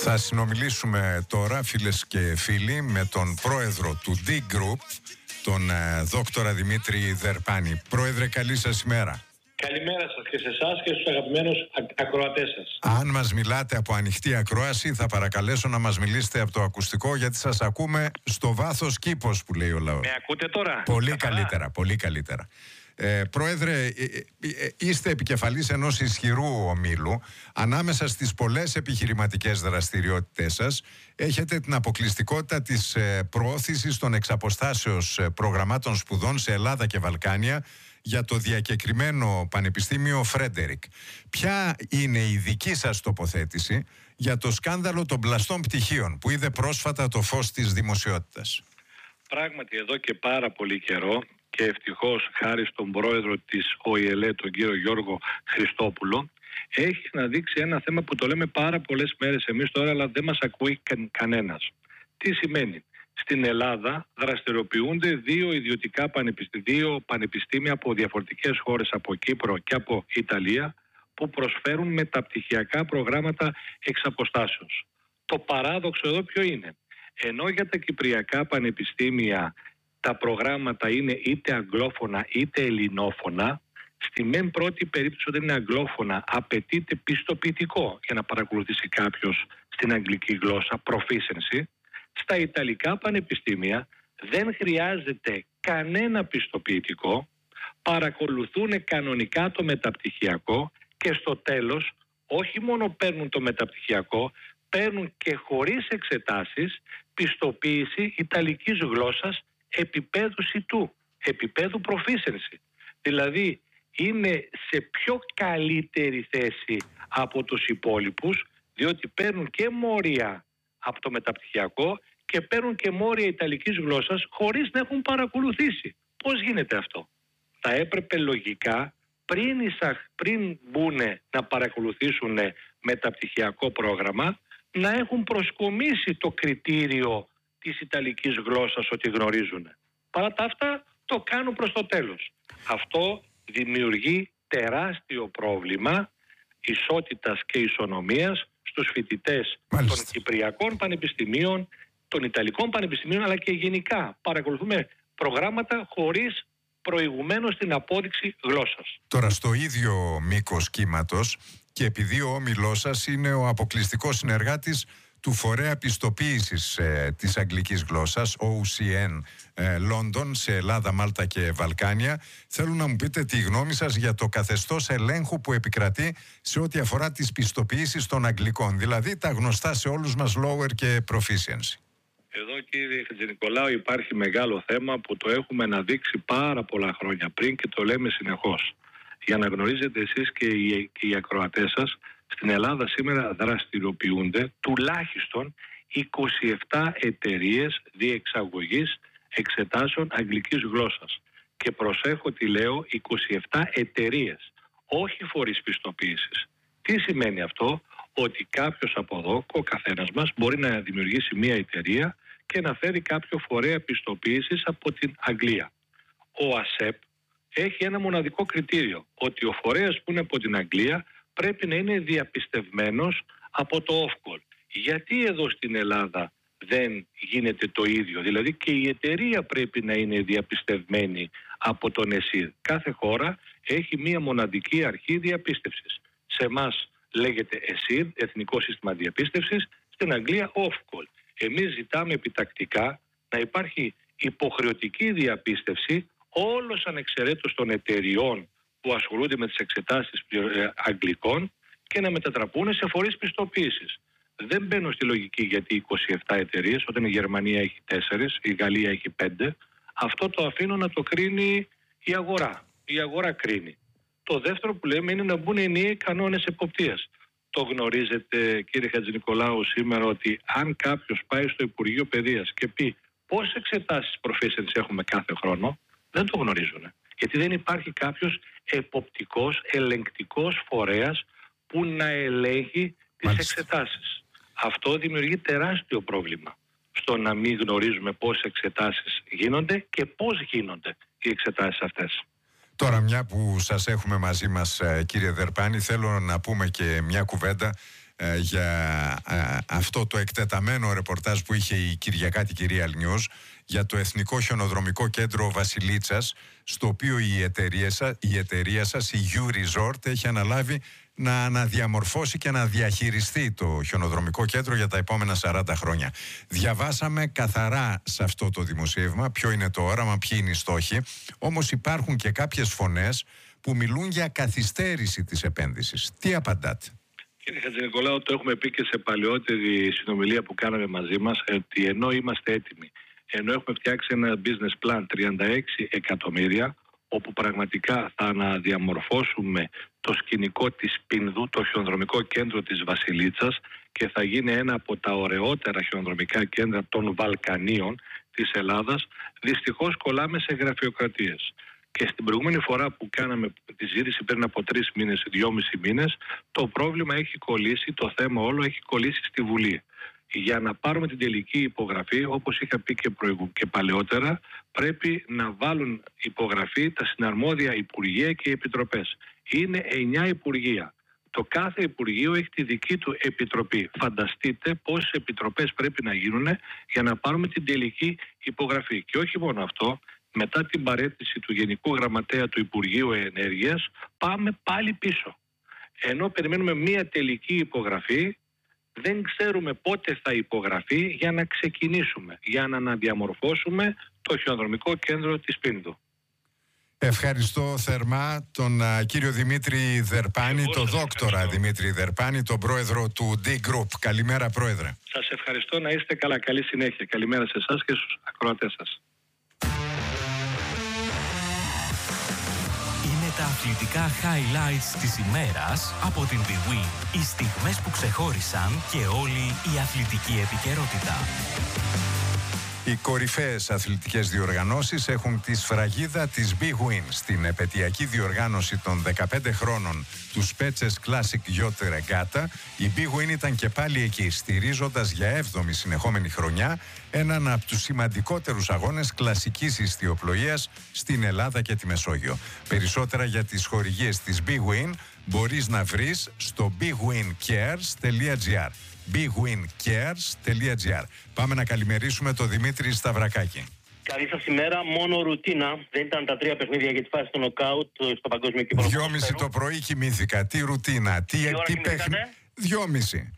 Θα συνομιλήσουμε τώρα, φίλες και φίλοι, με τον πρόεδρο του D-Group, τον δόκτορα Δημήτρη Δερπάνη. Πρόεδρε, καλή σας ημέρα. Καλημέρα σας και σε εσάς και στους αγαπημένους ακροατές σας. Αν μας μιλάτε από ανοιχτή ακρόαση, θα παρακαλέσω να μας μιλήσετε από το ακουστικό, γιατί σας ακούμε στο βάθος κήπος, που λέει ο λαός. Με ακούτε τώρα? Πολύ καλύτερα, πολύ καλύτερα. Πρόεδρε, είστε επικεφαλής ενός ισχυρού ομίλου. Ανάμεσα στις πολλές επιχειρηματικές δραστηριότητές σας έχετε την αποκλειστικότητα της προώθησης των εξαποστάσεως προγραμμάτων σπουδών σε Ελλάδα και Βαλκάνια για το διακεκριμένο Πανεπιστήμιο Φρέντερικ. Ποια είναι η δική σας τοποθέτηση για το σκάνδαλο των πλαστών πτυχίων που είδε πρόσφατα το φως της δημοσιότητας? Πράγματι, εδώ και πάρα πολύ καιρό, και ευτυχώς χάρη στον πρόεδρο της ΟΗΕΛΕ, τον κύριο Γιώργο Χριστόπουλο, έχει να δείξει ένα θέμα που το λέμε πάρα πολλές μέρες εμείς τώρα, αλλά δεν μας ακούει κανένας. Τι σημαίνει? Στην Ελλάδα δραστηριοποιούνται δύο πανεπιστήμια από διαφορετικές χώρες, από Κύπρο και από Ιταλία, που προσφέρουν μεταπτυχιακά προγράμματα εξ αποστάσεως. Το παράδοξο εδώ ποιο είναι? Ενώ για τα κυπριακά πανεπιστήμια τα προγράμματα είναι είτε αγγλόφωνα είτε ελληνόφωνα, στη μεν πρώτη περίπτωση όταν είναι αγγλόφωνα απαιτείται πιστοποιητικό για να παρακολουθήσει κάποιος στην αγγλική γλώσσα, proficiency. Στα ιταλικά πανεπιστήμια δεν χρειάζεται κανένα πιστοποιητικό, παρακολουθούν κανονικά το μεταπτυχιακό και στο τέλος όχι μόνο παίρνουν το μεταπτυχιακό, παίρνουν και χωρίς εξετάσεις πιστοποίηση ιταλικής γλώσσας επίπεδου C2, επίπεδου proficiency. Δηλαδή είναι σε πιο καλύτερη θέση από τους υπόλοιπους, διότι παίρνουν και μόρια από το μεταπτυχιακό και παίρνουν και μόρια ιταλικής γλώσσας χωρίς να έχουν παρακολουθήσει. Πώς γίνεται αυτό? Θα έπρεπε λογικά πριν μπουν να παρακολουθήσουν μεταπτυχιακό πρόγραμμα να έχουν προσκομίσει το κριτήριο της ιταλικής γλώσσας ότι γνωρίζουν. Παρά τα αυτά το κάνουν προς το τέλος. Αυτό δημιουργεί τεράστιο πρόβλημα ισότητας και ισονομίας στους φοιτητές των κυπριακών πανεπιστημίων, των ιταλικών πανεπιστημίων, αλλά και γενικά παρακολουθούμε προγράμματα χωρίς προηγουμένως την απόδειξη γλώσσας. Τώρα, στο ίδιο μήκος κύματος, και επειδή ο όμιλός σας είναι ο αποκλειστικός συνεργάτης του φορέα πιστοποίησης της αγγλικής γλώσσας, OCN London, σε Ελλάδα, Μάλτα και Βαλκάνια, θέλω να μου πείτε τη γνώμη σας για το καθεστώς ελέγχου που επικρατεί σε ό,τι αφορά τις πιστοποιήσεις των αγγλικών, δηλαδή τα γνωστά σε όλους μας lower και proficiency. Εδώ, κύριε Χατζηνικολάου, υπάρχει μεγάλο θέμα που το έχουμε αναδείξει πάρα πολλά χρόνια πριν και το λέμε συνεχώς. Για να γνωρίζετε εσείς και οι ακροατές σας, στην Ελλάδα σήμερα δραστηριοποιούνται τουλάχιστον 27 εταιρείες διεξαγωγής εξετάσεων αγγλικής γλώσσας. Και προσέχω τι λέω, 27 εταιρείες, όχι φορείς πιστοποίησης. Τι σημαίνει αυτό? Ότι κάποιος από εδώ, ο καθένας μας, μπορεί να δημιουργήσει μια εταιρεία και να φέρει κάποιο φορέα πιστοποίησης από την Αγγλία. Ο ΑΣΕΠ έχει ένα μοναδικό κριτήριο, ότι ο φορέας που είναι από την Αγγλία πρέπει να είναι διαπιστευμένος από το Ofcol. Γιατί εδώ στην Ελλάδα δεν γίνεται το ίδιο? Δηλαδή και η εταιρεία πρέπει να είναι διαπιστευμένη από τον ΕΣΥΡ. Κάθε χώρα έχει μία μοναδική αρχή διαπίστευσης. Σε εμάς λέγεται ΕΣΥΡ, Εθνικό Σύστημα Διαπίστευσης, στην Αγγλία Ofcol. Εμείς ζητάμε επιτακτικά να υπάρχει υποχρεωτική διαπίστευση όλος ανεξαιρέτως των εταιριών που ασχολούνται με τις εξετάσεις αγγλικών και να μετατραπούν σε φορείς πιστοποίησης. Δεν μπαίνω στη λογική γιατί 27 εταιρείες, όταν η Γερμανία έχει 4, η Γαλλία έχει 5. Αυτό το αφήνω να το κρίνει η αγορά. Η αγορά κρίνει. Το δεύτερο που λέμε είναι να μπουν ενιαίοι κανόνες εποπτείας. Το γνωρίζετε, κύριε Χατζηνικολάου, σήμερα ότι αν κάποιος πάει στο Υπουργείο Παιδείας και πει πόσες εξετάσεις proficiency έχουμε κάθε χρόνο, δεν το γνωρίζουν. Γιατί δεν υπάρχει κάποιος εποπτικός, ελεγκτικός φορέας που να ελέγχει τις εξετάσεις. Αυτό δημιουργεί τεράστιο πρόβλημα στο να μην γνωρίζουμε πόσες εξετάσεις γίνονται και πώς γίνονται οι εξετάσεις αυτές. Τώρα, μια που σας έχουμε μαζί μας, κύριε Δερπάνη, θέλω να πούμε και μια κουβέντα για αυτό το εκτεταμένο ρεπορτάζ που είχε η Κυριακάτη Κυρία News για το Εθνικό Χιονοδρομικό Κέντρο Βασιλίτσας, στο οποίο η εταιρεία σας, η U Resort, έχει αναλάβει να αναδιαμορφώσει και να διαχειριστεί το χιονοδρομικό κέντρο για τα επόμενα 40 χρόνια. Διαβάσαμε καθαρά σε αυτό το δημοσίευμα ποιο είναι το όραμα, ποιοι είναι οι στόχοι, όμως υπάρχουν και κάποιες φωνές που μιλούν για καθυστέρηση της επένδυσης. Τι απαντάτε? Κύριε Χατζηνικολάου, το έχουμε πει και σε παλαιότερη συνομιλία που κάναμε μαζί μας, ότι ενώ είμαστε έτοιμοι, ενώ έχουμε φτιάξει ένα business plan 36 εκατομμύρια, όπου πραγματικά θα αναδιαμορφώσουμε το σκηνικό της Πίνδου, το χιονοδρομικό κέντρο της Βασιλίτσας, και θα γίνει ένα από τα ωραιότερα χιονοδρομικά κέντρα των Βαλκανίων της Ελλάδας, δυστυχώς κολλάμε σε γραφειοκρατίες. Και στην προηγούμενη φορά που κάναμε τη ζήτηση πριν από 3 μήνες, 2,5 μήνες, το πρόβλημα έχει κολλήσει, το θέμα όλο έχει κολλήσει στη Βουλή. Για να πάρουμε την τελική υπογραφή, όπως είχα πει και παλαιότερα, πρέπει να βάλουν υπογραφή τα συναρμόδια υπουργεία και οι επιτροπές. Είναι 9 υπουργεία. Το κάθε υπουργείο έχει τη δική του επιτροπή. Φανταστείτε πόσες επιτροπές πρέπει να γίνουν για να πάρουμε την τελική υπογραφή. Και όχι μόνο αυτό, μετά την παραίτηση του Γενικού Γραμματέα του Υπουργείου Ενέργειας, πάμε πάλι πίσω. Ενώ περιμένουμε μία τελική υπογραφή, δεν ξέρουμε πότε θα υπογραφεί για να ξεκινήσουμε, για να αναδιαμορφώσουμε το χιονοδρομικό κέντρο της Πίνδου. Ευχαριστώ θερμά τον κύριο Δημήτρη Δερπάνη, τον δόκτορα Δημήτρη Δερπάνη, τον πρόεδρο του D-Group. Καλημέρα, πρόεδρε. Σας ευχαριστώ, να είστε καλά. Καλή συνέχεια. Καλημέρα σε εσάς και στους ακροατές σας. Είναι τα αθλητικά highlights της ημέρας από την bwin. Οι στιγμές που ξεχώρισαν και όλη η αθλητική επικαιρότητα. Οι κορυφαίες αθλητικές διοργανώσεις έχουν τη σφραγίδα της bwin στην επετειακή διοργάνωση των 15 χρόνων του Spetses Classic Yacht Regatta. Η bwin ήταν και πάλι εκεί, στηρίζοντας για 7η συνεχόμενη χρονιά έναν από τους σημαντικότερους αγώνες κλασικής ιστιοπλοείας στην Ελλάδα και τη Μεσόγειο. Περισσότερα για τις χορηγίες της bwin μπορείς να βρεις στο bwincares.gr. bwincares.gr. Πάμε να καλημερίσουμε τον Δημήτρη Σταυρακάκη. Καλή σας ημέρα. Μόνο ρουτίνα. Δεν ήταν τα 3 παιχνίδια για τη φάση του νοκάουτ στο παγκόσμιο κύπελλο. 2:30 το πρωί κοιμήθηκα. Τι ρουτίνα, τι παιχνίδια. 2:30.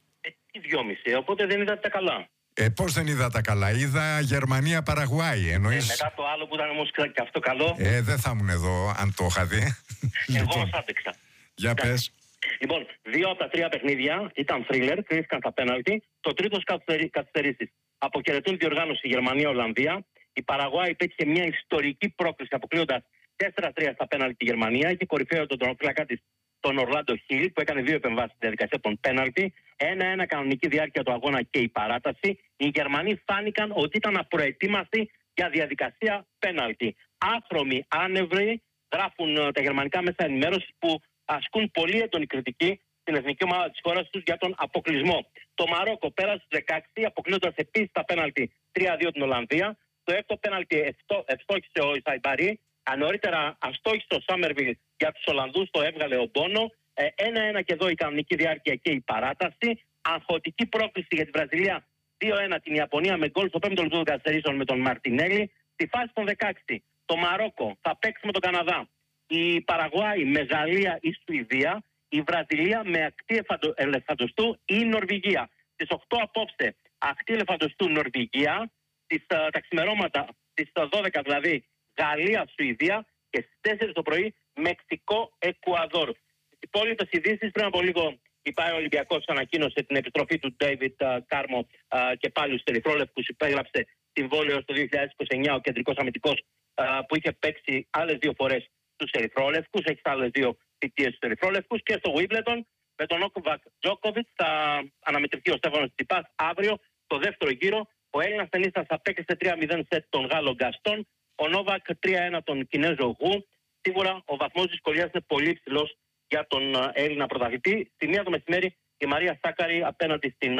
Τι 2:30, οπότε δεν είδατε τα καλά. Πώς δεν είδα τα καλά? Είδα Γερμανία-Παραγουάη. Εννοείς... μετά το άλλο που ήταν όμως και αυτό καλό. Δεν θα ήμουν εδώ αν το είχα δει. Εγώ θα άντεξα. Για πες. Λοιπόν, 2 από τα 3 παιχνίδια ήταν θρίλερ, κρίθηκαν στα πέναλτι. Το τρίτο καθυστερήσεις. Αποχαιρετούν τη διοργάνωση Γερμανία-Ολλανδία. Η Παραγουάη πέτυχε μια ιστορική πρόκριση, αποκλείοντας 4-3 στα πέναλτι τη Γερμανία. Είχε κορυφαίο τον τερματοφύλακα της, τον Ορλάντο Χιλ, που έκανε 2 επεμβάσεις στη διαδικασία των πέναλτι. 1-1 κανονική διάρκεια του αγώνα και η παράταση. Οι Γερμανοί φάνηκαν ότι ήταν απροετοίμαστοι για διαδικασία πέναλτι. Άχρωμοι, άνευροι, γράφουν τα γερμανικά μέσα ενημέρωσης, που ασκούν πολύ έντονη κριτική στην εθνική ομάδα της χώρας τους για τον αποκλεισμό. Το Μαρόκο πέρασε στους 16, αποκλείοντας επίσης τα πέναλτι 3-2 την Ολλανδία. Το έκτο πέναλτι ευστόχησε ο Ισαϊμπαρί. Νωρίτερα αστόχησε ο Σάμερβιλ για τους Ολλανδούς, το έβγαλε ο Μπόνο. 1-1 και εδώ η κανονική διάρκεια και η παράταση. Αγχωτική πρόκληση για τη Βραζιλία, 2-1 την Ιαπωνία με γκολ στο 5ο λεπτό των καθυστερήσεων με τον Μαρτινέλη. Στη φάση των 16 το Μαρόκο θα παίξει με τον Καναδά. Η Παραγουάη με Γαλλία ή Σουηδία. Η Βραζιλία με ακτή ελεφαντοστού ή Νορβηγία. Στις 8 απόψε ακτή ελεφαντοστού Νορβηγία. Τα ξημερώματα στις 12 δηλαδή Γαλλία-Σουηδία. Και στις 4 το πρωί Μεξικό-Εκουαδόρ. Στις υπόλοιπες ειδήσεις, πριν από λίγο η ΠΑΕ Ολυμπιακός ανακοίνωσε την επιστροφή του Ντέιβιτ Κάρμο και πάλι στους ερυθρόλευκους. Υπέγραψε συμβόλαιο στο 2029 ο κεντρικός αμυντικός που είχε παίξει άλλες 2 φορές στους ερυθρόλευκους. Έχει άλλες 2 θητείες στους ερυθρόλευκους. Και στο Wimbledon με τον Νόβακ Τζόκοβιτς θα αναμετρηθεί ο Στέφανος Τσιπάς αύριο στο δεύτερο γύρο. Ο Έλληνας ταινίστας απέκλεισε 3-0 σετ τον Γάλλο Γκαστόν. Ο Νόβακ 3-1 τον Κινέζο Γου. Σίγουρα ο βαθμός δυσκολίας είναι πολύ υψηλός για τον Έλληνα πρωταθλητή. Στη 1 το μεσημέρι η Μαρία Σάκαρη απέναντι στην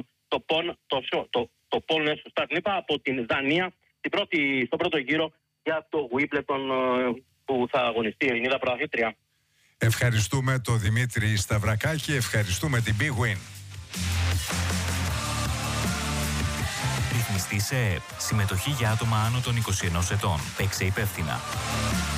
το Πόλ, σωστά την είπα, από την Δανία στον πρώτο γύρο για το Wimbledon που θα αγωνιστεί η Ελληνίδα πρωταθλήτρια. Ευχαριστούμε τον Δημήτρη Σταυρακάκη, ευχαριστούμε την Big Win. Ρυθμιστή σε ΕΕΠ. Συμμετοχή για άτομα άνω των 21 ετών. Παίξε υπεύθυνα.